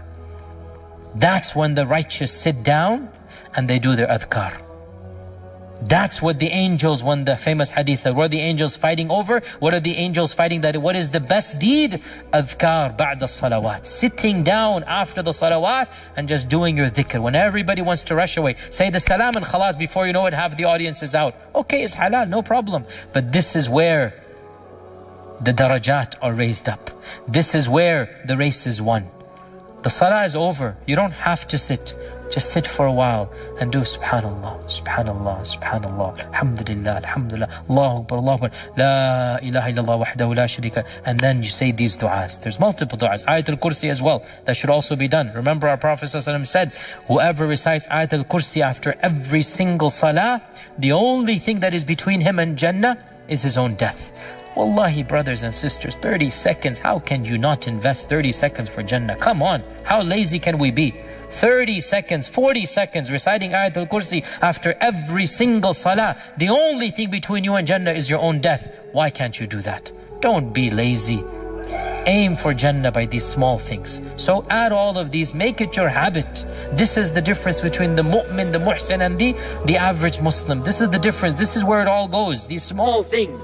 That's when the righteous sit down and they do their adhkar. That's what the angels, when the famous hadith said, what are the angels fighting over? What are the angels fighting? That what is the best deed? Adhkar ba'da salawat. Sitting down after the salawat and just doing your dhikr. When everybody wants to rush away, say the salam and khalas, before you know it, half the audience is out. Okay, it's halal, no problem. But this is where the darajat are raised up. This is where the race is won. The salah is over. You don't have to sit. Just sit for a while and do subhanallah, subhanallah, subhanallah, alhamdulillah, alhamdulillah, Allahu Akbar, Allahu Akbar, la ilaha illallah wahdahu la sharika. And then you say these du'as. There's multiple du'as. Ayat al-Kursi as well. That should also be done. Remember our Prophet ﷺ said, whoever recites Ayat al-Kursi after every single salah, the only thing that is between him and Jannah is his own death. Wallahi, brothers and sisters, thirty seconds, how can you not invest thirty seconds for Jannah? Come on, how lazy can we be? thirty seconds, forty seconds reciting Ayat al-Kursi after every single salah. The only thing between you and Jannah is your own death. Why can't you do that? Don't be lazy. Aim for Jannah by these small things. So add all of these, make it your habit. This is the difference between the mu'min, the muhsin, and the, the average Muslim. This is the difference. This is where it all goes, these small things.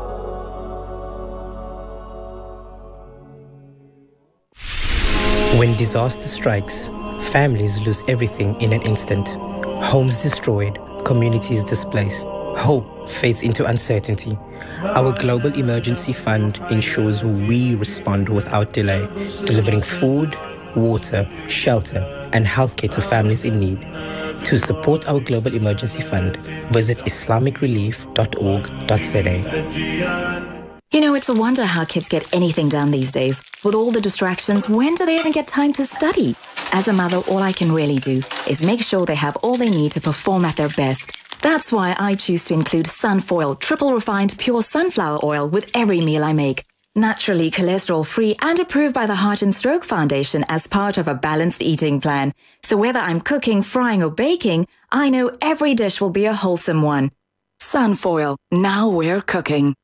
When When disaster strikes, families lose everything in an instant. Homes destroyed, communities displaced. Hope fades into uncertainty. Our Global Emergency Fund ensures we respond without delay, delivering food, water, shelter, and healthcare to families in need. To support our Global Emergency Fund, visit islamic relief dot org dot z a. You know, it's a wonder how kids get anything done these days. With all the distractions, when do they even get time to study? As a mother, all I can really do is make sure they have all they need to perform at their best. That's why I choose to include Sunfoil triple refined pure sunflower oil with every meal I make. Naturally cholesterol-free and approved by the Heart and Stroke Foundation as part of a balanced eating plan. So whether I'm cooking, frying or baking, I know every dish will be a wholesome one. Sunfoil, now we're cooking.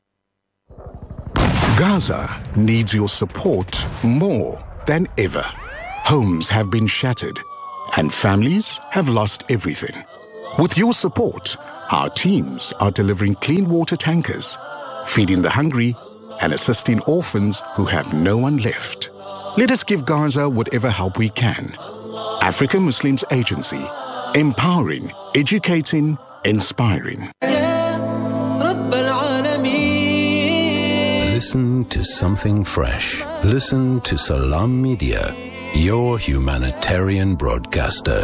Gaza needs your support more than ever. Homes have been shattered and families have lost everything. With your support, our teams are delivering clean water tankers, feeding the hungry, and assisting orphans who have no one left. Let us give Gaza whatever help we can. African Muslims Agency, empowering, educating, inspiring. Listen to something fresh. Listen to Salam Media, your humanitarian broadcaster.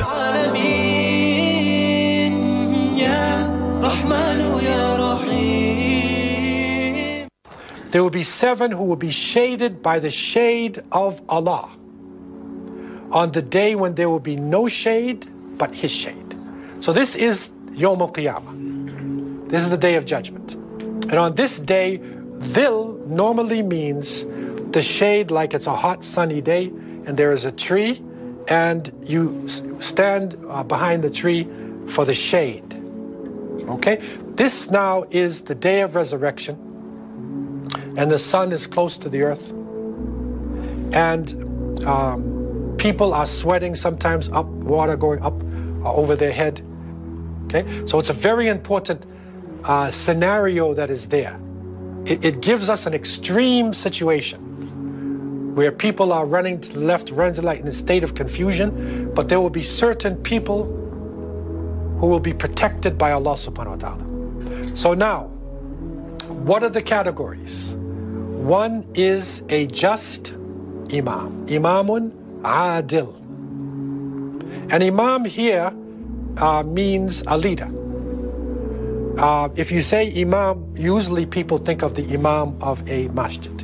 There will be seven who will be shaded by the shade of Allah on the day when there will be no shade but His shade. So this is Yawm al-Qiyamah. This is the day of judgment. And on this day, Dhil normally means the shade, like it's a hot sunny day and there is a tree and you stand uh, behind the tree for the shade. Okay? This now is the day of resurrection, and the sun is close to the earth, and um, people are sweating, sometimes up, water going up uh, over their head. Okay, so it's a very important uh, scenario that is there. It, it gives us an extreme situation where people are running to the left, running to the right in a state of confusion, but there will be certain people who will be protected by Allah subhanahu wa ta'ala. So now, what are the categories? One is a just imam, imamun adil. An imam here uh, means a leader. Uh, if you say imam, usually people think of the imam of a masjid.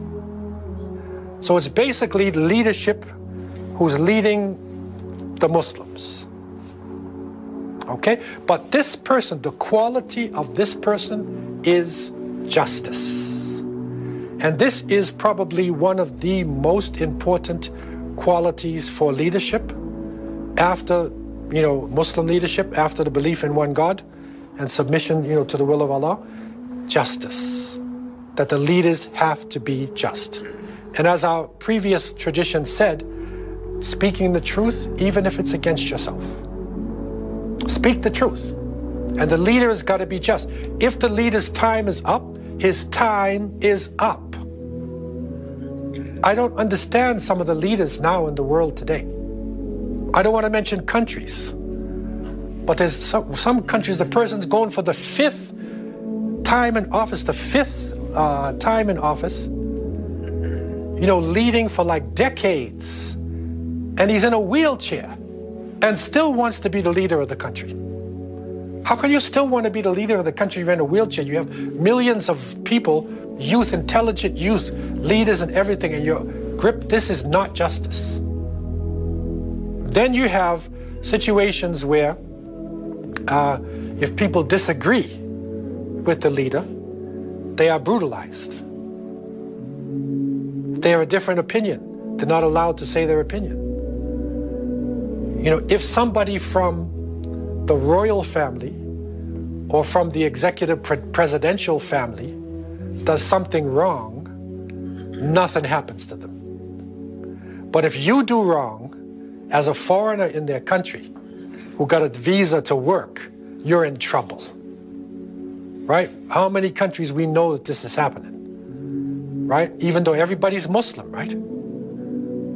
So it's basically the leadership who's leading the Muslims. Okay? But this person, the quality of this person is justice. And this is probably one of the most important qualities for leadership after, you know, Muslim leadership, after the belief in one God and submission, you know, to the will of Allah. Justice. That the leaders have to be just. And as our previous tradition said, speaking the truth, even if it's against yourself. Speak the truth. And the leader has got to be just. If the leader's time is up, his time is up. I don't understand some of the leaders now in the world today. I don't want to mention countries, but there's some, some countries, the person's going for the fifth time in office, the fifth uh, time in office, you know, leading for like decades, and he's in a wheelchair and still wants to be the leader of the country. How can you still want to be the leader of the country if you're in a wheelchair? You have millions of people, youth, intelligent youth, leaders and everything, and your grip. This is not justice. Then you have situations where uh, if people disagree with the leader, they are brutalized. They have a different opinion. They're not allowed to say their opinion. You know, if somebody from the royal family or from the executive pre presidential family does something wrong, nothing happens to them. But if you do wrong as a foreigner in their country who got a visa to work, you're in trouble. Right? How many countries we know that this is happening? Right? Even though everybody's Muslim, right?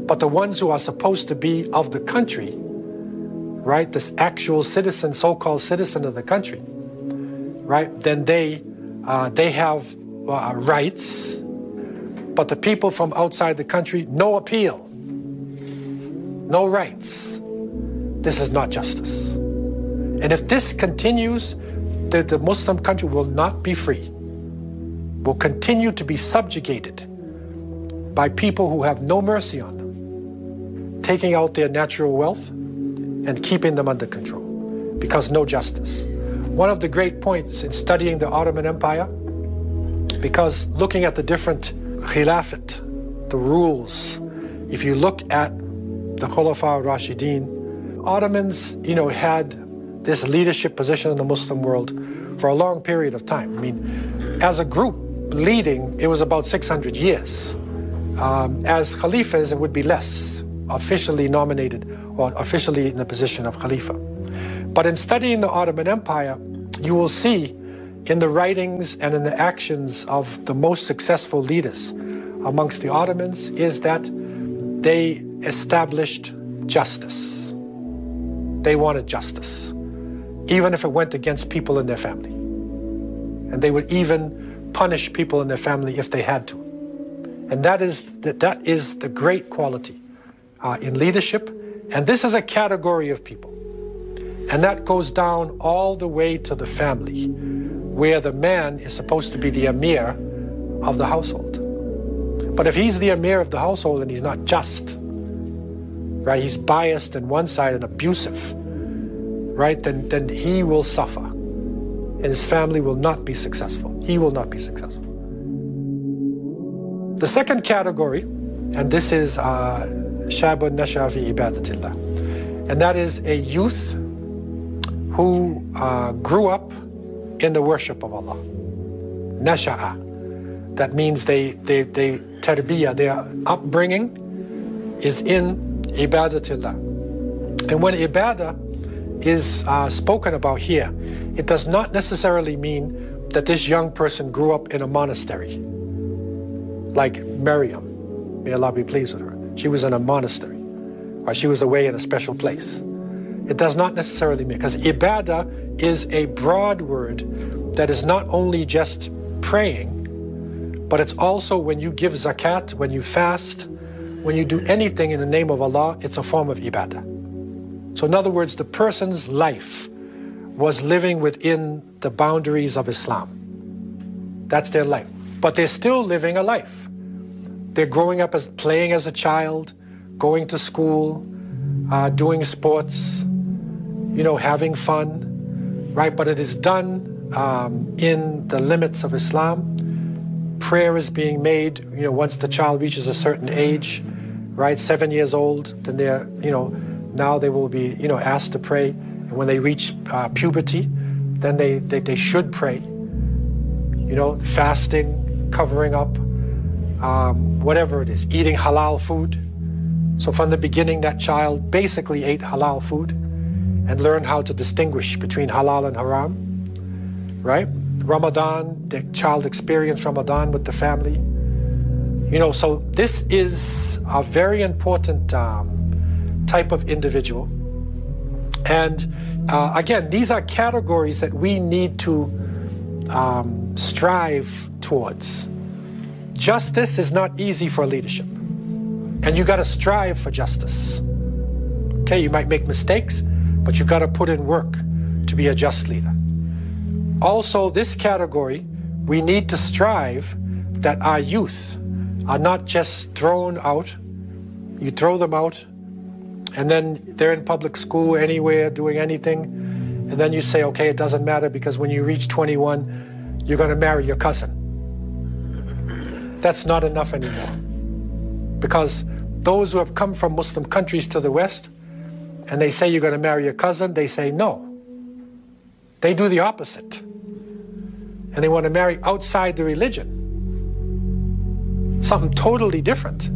But the ones who are supposed to be of the country, right, this actual citizen, so-called citizen of the country, right, then they, uh, they have uh, rights. But the people from outside the country, no appeal, no rights. This is not justice. And if this continues, the, the Muslim country will not be free, will continue to be subjugated by people who have no mercy on them, taking out their natural wealth and keeping them under control, because no justice. One of the great points in studying the Ottoman Empire, because looking at the different khilafat, the rules, if you look at the Khulafa Rashidin, Ottomans, you know, had this leadership position in the Muslim world for a long period of time. I mean, as a group leading, it was about six hundred years. Um, as Khalifas, it would be less, officially nominated or officially in the position of Khalifa. But in studying the Ottoman Empire, you will see in the writings and in the actions of the most successful leaders amongst the Ottomans is that they established justice. They wanted justice, even if it went against people in their family. And they would even punish people in their family if they had to. And that is the, that is the great quality uh, in leadership. And this is a category of people. And that goes down all the way to the family, where the man is supposed to be the emir of the household. But if he's the emir of the household and he's not just, right, he's biased on one side and abusive, right, then, then he will suffer. And his family will not be successful. He will not be successful. The second category, and this is uh, Shabun Nasha fi Ibadatillah, and that is a youth who uh, grew up in the worship of Allah. Nasha'a. That means they, they, they tarbiyah, their upbringing is in Ibadatillah. And when ibadah is uh, spoken about here, it does not necessarily mean that this young person grew up in a monastery, like Maryam, may Allah be pleased with her. She was in a monastery, or she was away in a special place. It does not necessarily mean, because ibadah is a broad word that is not only just praying, but it's also when you give zakat, when you fast, when you do anything in the name of Allah, it's a form of ibadah. So in other words, the person's life was living within the boundaries of Islam. That's their life. But they're still living a life. They're growing up as playing as a child, going to school, uh, doing sports, you know, having fun, right? But it is done um, in the limits of Islam. Prayer is being made, you know, once the child reaches a certain age, right? Seven years old, then they're, you know, now they will be, you know, asked to pray. And when they reach uh, puberty, then they, they, they should pray. You know, fasting, covering up, um, whatever it is, eating halal food. So from the beginning, that child basically ate halal food and learned how to distinguish between halal and haram, right? Ramadan, the child experienced Ramadan with the family. You know, so this is a very important um, type of individual. And uh, again, these are categories that we need to um, strive towards. Justice is not easy for leadership. And you got to strive for justice. Okay, you might make mistakes, but you got to put in work to be a just leader. Also, this category, we need to strive that our youth are not just thrown out. You throw them out, and then they're in public school anywhere doing anything, and then you say, okay, it doesn't matter because when you reach twenty-one, you're going to marry your cousin. That's not enough anymore. Because those who have come from Muslim countries to the West, and they say you're going to marry your cousin, they say no. They do the opposite. And they want to marry outside the religion. Something totally different.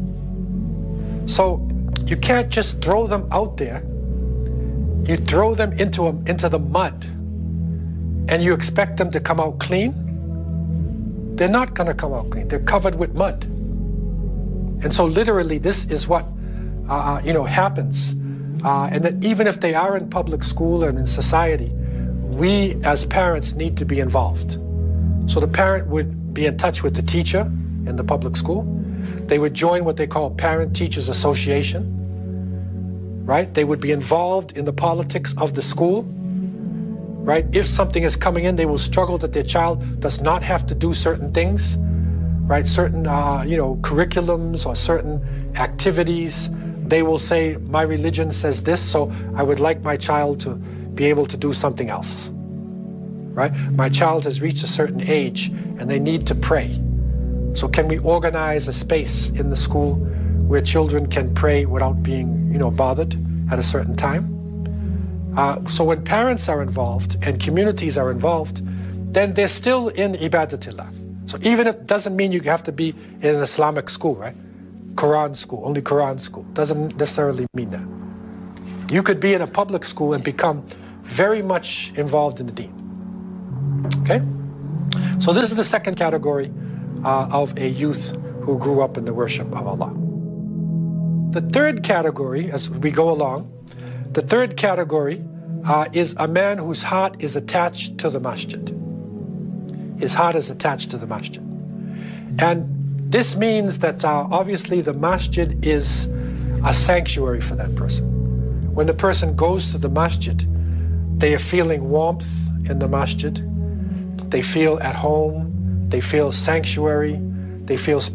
So you can't just throw them out there. You throw them into, a, into the mud and you expect them to come out clean? They're not going to come out clean. They're covered with mud. And so literally this is what uh, you know, happens, uh, and that even if they are in public school and in society, we as parents need to be involved. So the parent would be in touch with the teacher in the public school. They would join what they call Parent-Teachers Association, right? They would be involved in the politics of the school, right? If something is coming in, they will struggle that their child does not have to do certain things, right? Certain, uh, you know, curriculums or certain activities. They will say, my religion says this, so I would like my child to be able to do something else, right? My child has reached a certain age and they need to pray. So can we organize a space in the school where children can pray without being, you know, bothered at a certain time? Uh, so when parents are involved and communities are involved, then they're still in ibadatillah. So even if it doesn't mean you have to be in an Islamic school, right? Quran school, only Quran school, doesn't necessarily mean that. You could be in a public school and become very much involved in the deen. Okay? So this is the second category uh, of a youth who grew up in the worship of Allah. The third category, as we go along, the third category uh, is a man whose heart is attached to the masjid. His heart is attached to the masjid. And this means that uh, obviously the masjid is a sanctuary for that person. When the person goes to the masjid, they are feeling warmth in the masjid. They feel at home. They feel sanctuary. They feel